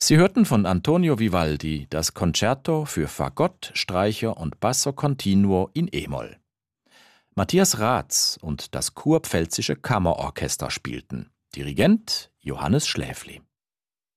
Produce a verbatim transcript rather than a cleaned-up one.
Sie hörten von Antonio Vivaldi das Concerto für Fagott, Streicher und Basso Continuo in e-Moll. Matthias Raths und das Kurpfälzische Kammerorchester spielten. Dirigent Johannes Schläfli.